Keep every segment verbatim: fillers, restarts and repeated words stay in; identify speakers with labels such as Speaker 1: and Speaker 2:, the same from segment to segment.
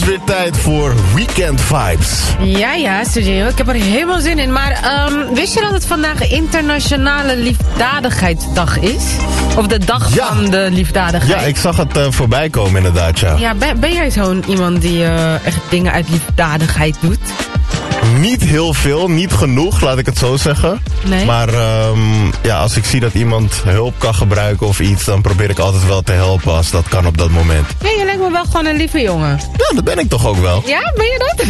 Speaker 1: Weer tijd voor Weekend Vibes.
Speaker 2: Ja, ja, Sergio, ik heb er helemaal zin in. Maar um, wist je dat het vandaag Internationale Liefdadigheidsdag is? Of de dag ja. van de liefdadigheid?
Speaker 1: Ja, ik zag het uh, voorbij komen inderdaad, ja.
Speaker 2: Ja, ben, ben jij zo'n iemand die uh, echt dingen uit liefdadigheid doet?
Speaker 1: Niet heel veel, niet genoeg, laat ik het zo zeggen.
Speaker 2: Nee.
Speaker 1: Maar um, ja, als ik zie dat iemand hulp kan gebruiken of iets, dan probeer ik altijd wel te helpen als dat kan op dat moment.
Speaker 2: Ja, je lijkt me wel gewoon een lieve jongen.
Speaker 1: Ja, dat ben ik toch ook wel.
Speaker 2: Ja, ben je dat?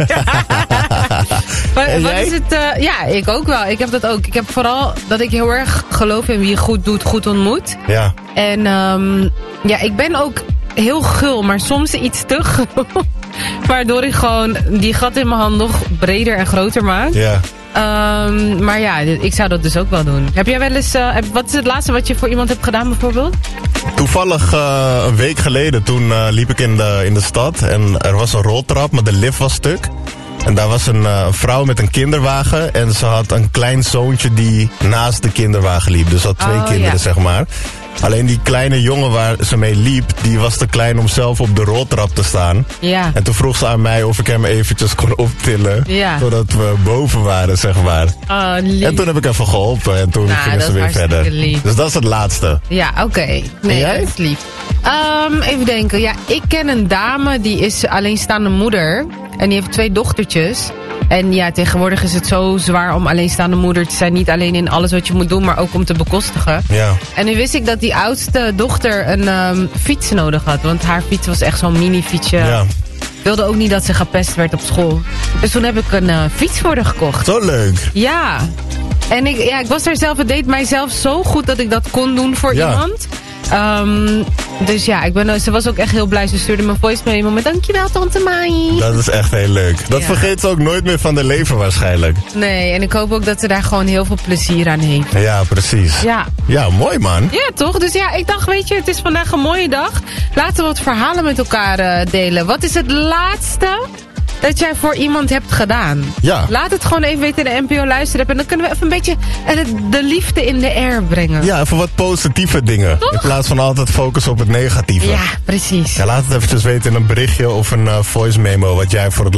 Speaker 2: wat, wat is het? Uh, ja, ik ook wel. Ik heb dat ook. Ik heb vooral dat ik heel erg geloof in wie je goed doet, goed ontmoet.
Speaker 1: Ja.
Speaker 2: En um, ja, ik ben ook heel gul, maar soms iets te gul. Waardoor ik gewoon die gat in mijn hand nog breder en groter maak.
Speaker 1: Ja.
Speaker 2: Um, maar ja, ik zou dat dus ook wel doen. Heb jij wel eens... Uh, heb, wat is het laatste wat je voor iemand hebt gedaan bijvoorbeeld?
Speaker 1: Toevallig uh, een week geleden, toen uh, liep ik in de, in de stad. En er was een roltrap, maar de lift was stuk. En daar was een uh, vrouw met een kinderwagen. En ze had een klein zoontje die naast de kinderwagen liep. Dus had twee
Speaker 2: oh,
Speaker 1: kinderen,
Speaker 2: ja.
Speaker 1: zeg maar. Alleen die kleine jongen waar ze mee liep, die was te klein om zelf op de roltrap te staan.
Speaker 2: Ja.
Speaker 1: En toen vroeg ze aan mij of ik hem eventjes kon optillen.
Speaker 2: Ja.
Speaker 1: Zodat we boven waren, zeg maar.
Speaker 2: Oh, lief.
Speaker 1: En toen heb ik even geholpen en toen
Speaker 2: nou,
Speaker 1: gingen ze weer verder.
Speaker 2: Lief.
Speaker 1: Dus dat is het laatste.
Speaker 2: Ja, oké. Okay. Nee,
Speaker 1: jij?
Speaker 2: dat is lief. Um, even denken. Ja, ik ken een dame die is alleenstaande moeder. En die heeft twee dochtertjes. En ja, tegenwoordig is het zo zwaar om alleenstaande moeder te zijn. Niet alleen in alles wat je moet doen, maar ook om te bekostigen.
Speaker 1: Ja.
Speaker 2: En nu wist ik dat die oudste dochter een um, fiets nodig had. Want haar fiets was echt zo'n mini-fietsje.
Speaker 1: Ja.
Speaker 2: Ik wilde ook niet dat ze gepest werd op school. Dus toen heb ik een uh, fiets voor haar gekocht.
Speaker 1: Zo leuk.
Speaker 2: Ja. En ik, ja, ik was er zelf, het deed mijzelf zo goed dat ik dat kon doen voor
Speaker 1: ja.
Speaker 2: iemand. Um, dus ja, ik ben, ze was ook echt heel blij. Ze stuurde me een voice memo met dankjewel tante Mai.
Speaker 1: Dat is echt heel leuk. Dat
Speaker 2: ja.
Speaker 1: vergeet ze ook nooit meer van de leven waarschijnlijk.
Speaker 2: Nee, en ik hoop ook dat ze daar gewoon heel veel plezier aan heeft.
Speaker 1: Ja, precies.
Speaker 2: Ja.
Speaker 1: Ja, mooi man.
Speaker 2: Ja, toch? Dus ja, ik dacht, weet je, het is vandaag een mooie dag. Laten we wat verhalen met elkaar uh, delen. Wat is het laatste dat jij voor iemand hebt gedaan?
Speaker 1: Ja.
Speaker 2: Laat het gewoon even weten in de N P O luisteren. En dan kunnen we even een beetje de liefde in de air brengen.
Speaker 1: Ja, even wat positieve dingen.
Speaker 2: Toch?
Speaker 1: In plaats van altijd focussen op het negatieve.
Speaker 2: Ja, precies.
Speaker 1: Ja, laat het eventjes weten in een berichtje of een uh, voice memo wat jij voor het